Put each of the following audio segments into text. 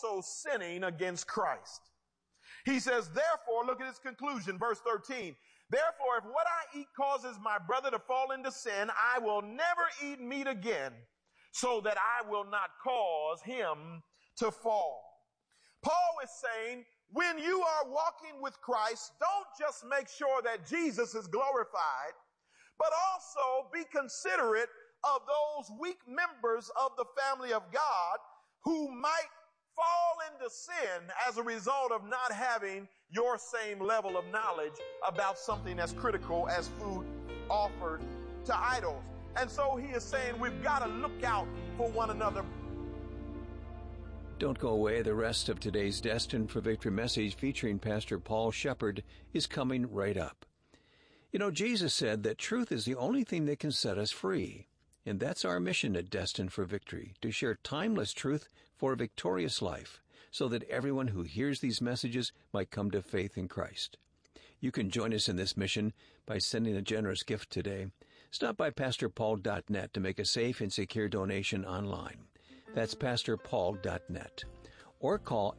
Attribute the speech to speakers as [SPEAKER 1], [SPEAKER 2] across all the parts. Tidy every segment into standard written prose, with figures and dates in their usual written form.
[SPEAKER 1] also sinning against Christ. He says, therefore, look at his conclusion, verse 13. Therefore, if what I eat causes my brother to fall into sin, I will never eat meat again, so that I will not cause him to fall. Paul is saying, when you are walking with Christ, don't just make sure that Jesus is glorified, but also be considerate of those weak members of the family of God who might fall into sin as a result of not having your same level of knowledge about something as critical as food offered to idols. And so he is saying we've got to look out for one another.
[SPEAKER 2] Don't go away. The rest of today's Destined for Victory message featuring Pastor Paul Shepard is coming right up. You know, Jesus said that truth is the only thing that can set us free. And that's our mission at Destined for Victory, to share timeless truth for a victorious life, so that everyone who hears these messages might come to faith in Christ. You can join us in this mission by sending a generous gift today. Stop by PastorPaul.net to make a safe and secure donation online. That's PastorPaul.net. Or call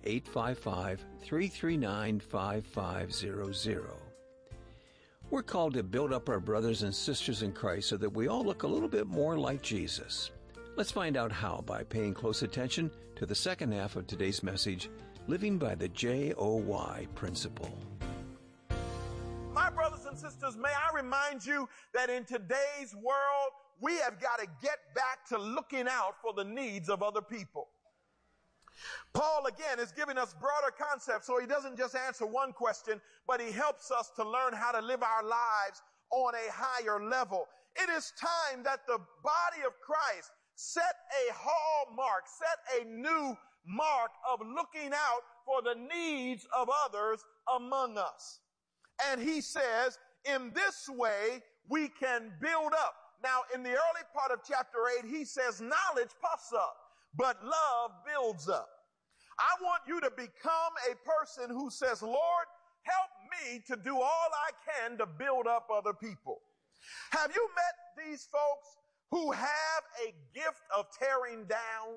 [SPEAKER 2] 855-339-5500. We're called to build up our brothers and sisters in Christ so that we all look a little bit more like Jesus. Let's find out how by paying close attention to the second half of today's message, Living by the JOY Principle.
[SPEAKER 1] My brothers and sisters, may I remind you that in today's world, we have got to get back to looking out for the needs of other people. Paul, again, is giving us broader concepts, so he doesn't just answer one question, but he helps us to learn how to live our lives on a higher level. It is time that the body of Christ set a hallmark, set a new mark of looking out for the needs of others among us. And he says, in this way, we can build up. Now, in the early part of chapter 8, he says, knowledge puffs up, but love builds up. I want you to become a person who says, Lord, help me to do all I can to build up other people. Have you met these folks who have a gift of tearing down?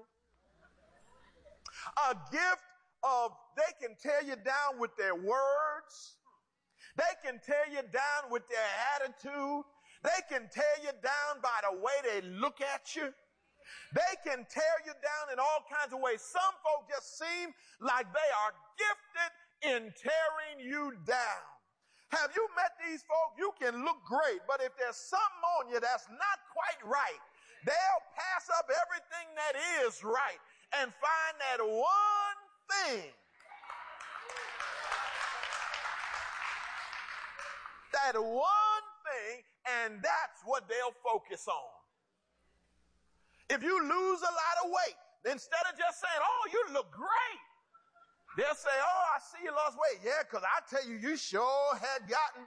[SPEAKER 1] A gift of, they can tear you down with their words. They can tear you down with their attitude. They can tear you down by the way they look at you. They can tear you down in all kinds of ways. Some folk just seem like they are gifted in tearing you down. Have you met these folk? You can look great, but if there's something on you that's not quite right, they'll pass up everything that is right and find that one thing. That one thing, and that's what they'll focus on. If you lose a lot of weight, instead of just saying, oh, you look great, they'll say, oh, I see you lost weight. Yeah, because I tell you, you sure had gotten.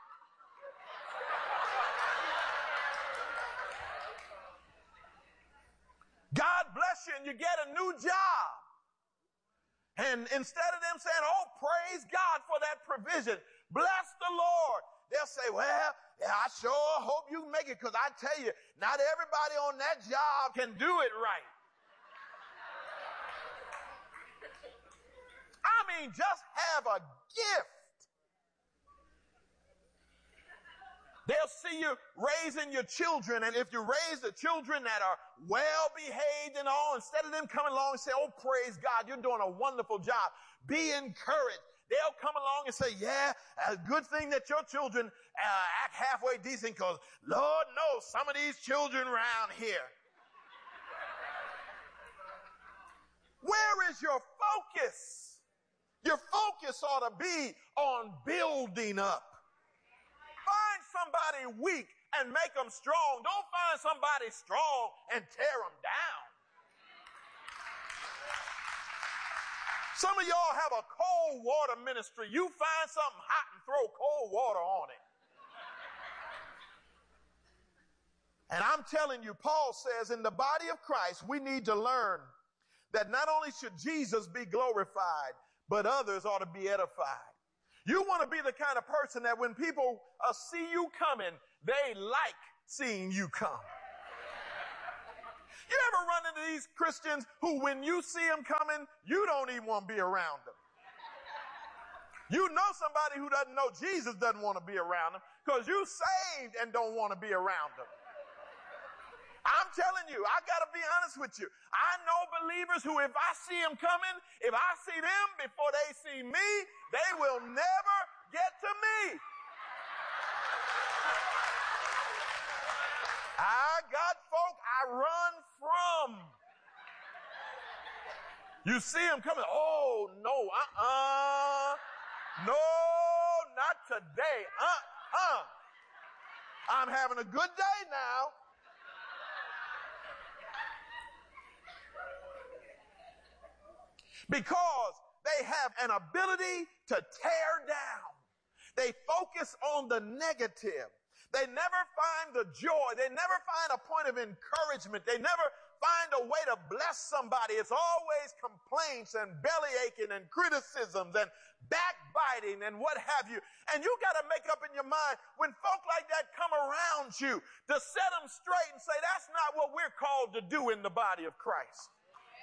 [SPEAKER 1] God bless you and you get a new job. And instead of them saying, oh, praise God for that provision, bless the Lord, they'll say, well, yeah, I sure hope you make it, because I tell you, not everybody on that job can do it right. I mean, just have a gift. They'll see you raising your children, and if you raise the children that are well behaved and all, instead of them coming along and say, oh, praise God, you're doing a wonderful job, be encouraged. They'll come along and say, yeah, a good thing that your children act halfway decent, because Lord knows some of these children around here. Where is your focus? Your focus ought to be on building up. Find somebody weak and make them strong. Don't find somebody strong and tear them down. Some of y'all have a cold water ministry. You find something hot and throw cold water on it. And I'm telling you, Paul says in the body of Christ, we need to learn that not only should Jesus be glorified, but others ought to be edified. You want to be the kind of person that when people see you coming, they like seeing you come. You ever run into these Christians who, when you see them coming, you don't even want to be around them? You know somebody who doesn't know Jesus doesn't want to be around them because you saved and don't want to be around them. I'm telling you, I got to be honest with you. I know believers who, if I see them coming, if I see them before they see me, they will never get to me. I got folk I run from. You see them coming, oh, no, no, not today, I'm having a good day now. Because they have an ability to tear down. They focus on the negative. They never find the joy. They never find a point of encouragement. They never find a way to bless somebody. It's always complaints and belly aching and criticisms and backbiting and what have you. And you got to make up in your mind when folk like that come around you to set them straight and say, that's not what we're called to do in the body of Christ.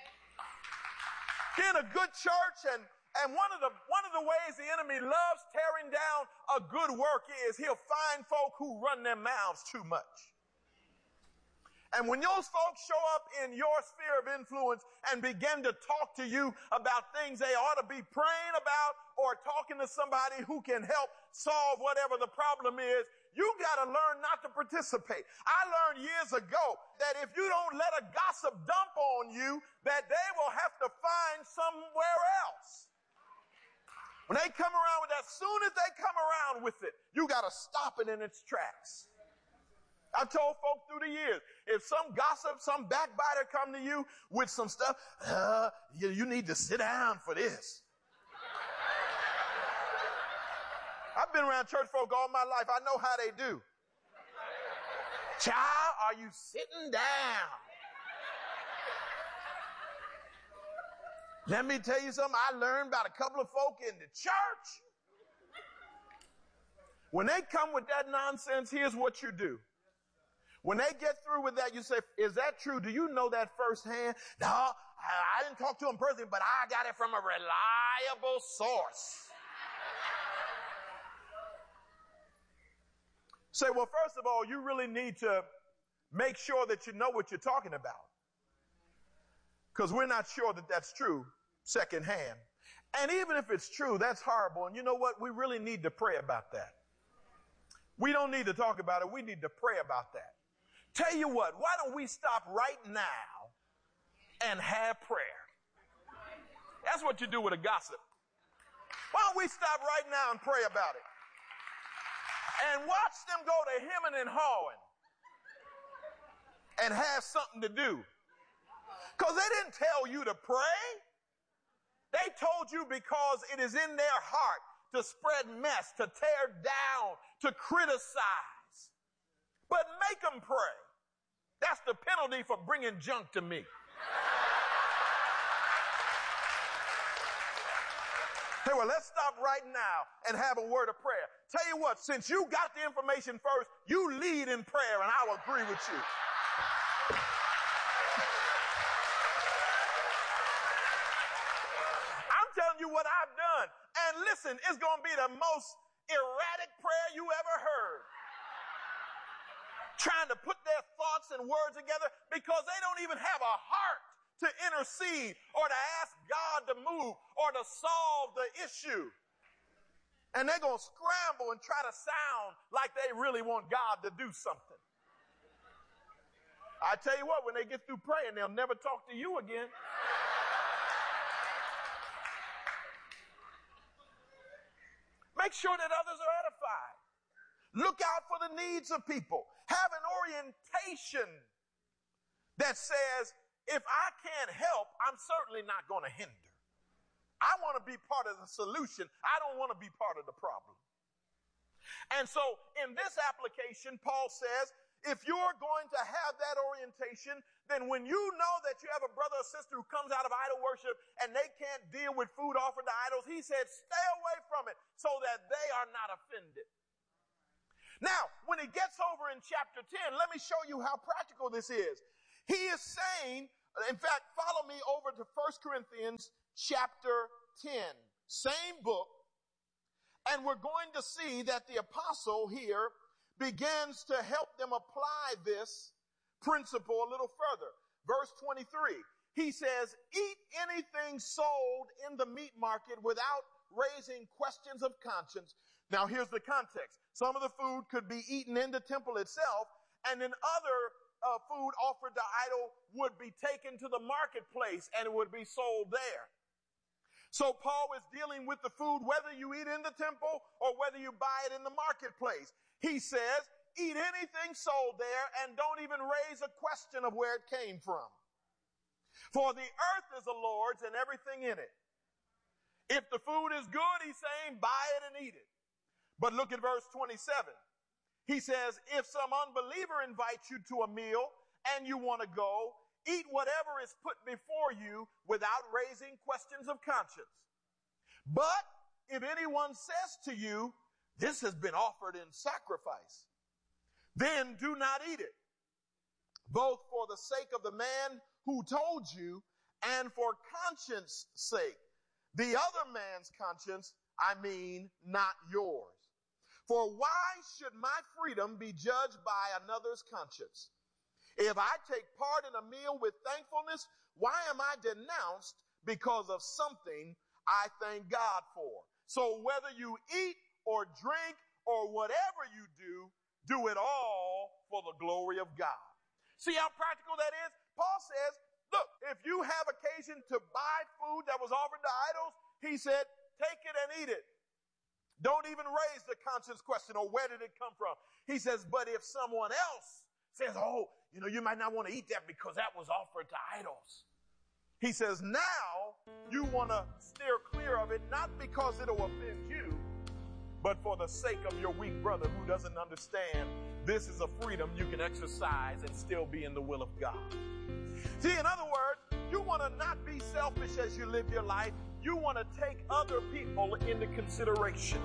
[SPEAKER 1] In a good church, and one of the ways the enemy loves tearing down a good work is he'll find folk who run their mouths too much. And when those folks show up in your sphere of influence and begin to talk to you about things they ought to be praying about or talking to somebody who can help solve whatever the problem is, you got to learn not to participate. I learned years ago that if you don't let a gossip dump on you, that they will have to find somewhere else. When they come around with that, as soon as they come around with it, you got to stop it in its tracks. I've told folk through the years, if some gossip, some backbiter come to you with some stuff, you need to sit down for this. I've been around church folk all my life. I know how they do. Child, are you sitting down? Let me tell you something I learned about a couple of folk in the church. When they come with that nonsense, here's what you do. When they get through with that, you say, is that true? Do you know that firsthand? No, I didn't talk to him personally, but I got it from a reliable source. Say, well, first of all, you really need to make sure that you know what you're talking about. Because we're not sure that that's true secondhand. And even if it's true, that's horrible. And you know what? We really need to pray about that. We don't need to talk about it. We need to pray about that. Tell you what, why don't we stop right now and have prayer? That's what you do with a gossip. Why don't we stop right now and pray about it? And watch them go to hemming and hawing and have something to do. Because they didn't tell you to pray. They told you because it is in their heart to spread mess, to tear down, to criticize. But make them pray. That's the penalty for bringing junk to me. Hey, well, let's stop right now and have a word of prayer. Tell you what, since you got the information first, you lead in prayer and I will agree with you. I'm telling you what I've done. And listen, it's going to be the most erratic prayer you ever heard. Trying to put their thoughts and words together because they don't even have a heart to intercede or to ask God to move or to solve the issue. And they're going to scramble and try to sound like they really want God to do something. I tell you what, when they get through praying, they'll never talk to you again. Make sure that others are edified. Look out for the needs of people. Have an orientation that says, if I can't help, I'm certainly not going to hinder. I want to be part of the solution. I don't want to be part of the problem. And so in this application, Paul says, if you're going to have that orientation, then when you know that you have a brother or sister who comes out of idol worship and they can't deal with food offered to idols, he said, stay away from it so that they are not offended. Now, when he gets over in chapter 10, let me show you how practical this is. He is saying, in fact, follow me over to 1 Corinthians chapter 10, same book, and we're going to see that the apostle here begins to help them apply this principle a little further. Verse 23, he says, eat anything sold in the meat market without raising questions of conscience. Now here's the context. Some of the food could be eaten in the temple itself, and then other food offered to idol would be taken to the marketplace and it would be sold there. So Paul is dealing with the food whether you eat in the temple or whether you buy it in the marketplace. He says, eat anything sold there and don't even raise a question of where it came from. For the earth is the Lord's and everything in it. If the food is good, he's saying, buy it and eat it. But look at verse 27. He says, if some unbeliever invites you to a meal and you want to go, eat whatever is put before you without raising questions of conscience. But if anyone says to you, this has been offered in sacrifice, then do not eat it, both for the sake of the man who told you and for conscience sake. The other man's conscience, I mean, not yours. For why should my freedom be judged by another's conscience? If I take part in a meal with thankfulness, why am I denounced because of something I thank God for? So whether you eat or drink or whatever you do it all for the glory of God. See how practical that is? Paul says, look, if you have occasion to buy food that was offered to idols, he said, take it and eat it. Don't even raise the conscience question, or where did it come from? He says, but if someone else says, oh, you might not want to eat that because that was offered to idols. He says, now you want to steer clear of it, not because it'll offend you, but for the sake of your weak brother who doesn't understand this is a freedom you can exercise and still be in the will of God. See, in other words, you want to not be selfish as you live your life. You want to take other people into consideration.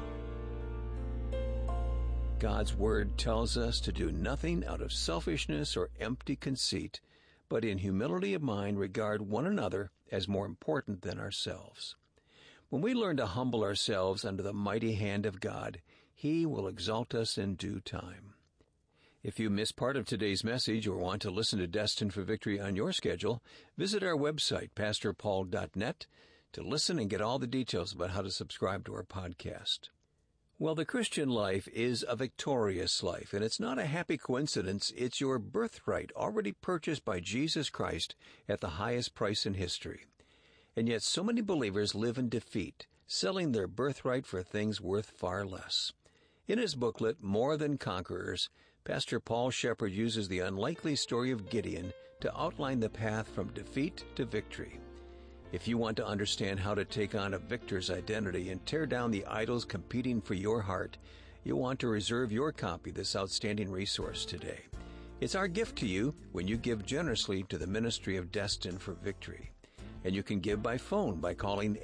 [SPEAKER 2] God's word tells us to do nothing out of selfishness or empty conceit, but in humility of mind regard one another as more important than ourselves. When we learn to humble ourselves under the mighty hand of God, He will exalt us in due time. If you missed part of today's message or want to listen to Destined for Victory on your schedule, visit our website, pastorpaul.net, to listen and get all the details about how to subscribe to our podcast. Well, the Christian life is a victorious life, and it's not a happy coincidence. It's your birthright, already purchased by Jesus Christ at the highest price in history. And yet so many believers live in defeat, selling their birthright for things worth far less. In his booklet, More Than Conquerors, Pastor Paul Shepard uses the unlikely story of Gideon to outline the path from defeat to victory. If you want to understand how to take on a victor's identity and tear down the idols competing for your heart, you'll want to reserve your copy of this outstanding resource today. It's our gift to you when you give generously to the ministry of Destined for Victory. And you can give by phone by calling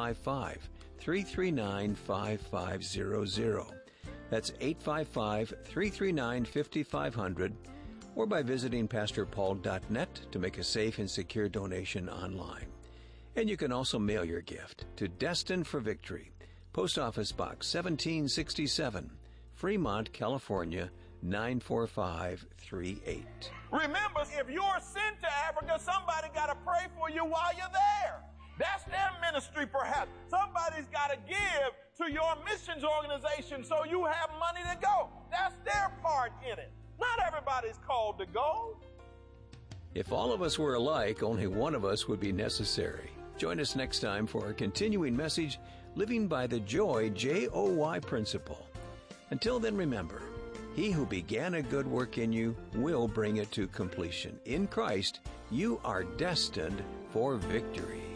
[SPEAKER 2] 855-339-5500. That's 855-339-5500, or by visiting pastorpaul.net to make a safe and secure donation online. And you can also mail your gift to Destined for Victory, Post Office Box 1767, Fremont, California, 94538.
[SPEAKER 1] Remember, if you're sent to Africa, somebody got to pray for you while you're there. That's their ministry, perhaps. Somebody's got to give to your missions organization so you have money to go. That's their part in it. Not everybody's called to go.
[SPEAKER 2] If all of us were alike, only one of us would be necessary. Join us next time for our continuing message, Living by the Joy, J-O-Y principle. Until then, remember, He who began a good work in you will bring it to completion. In Christ, you are destined for victory.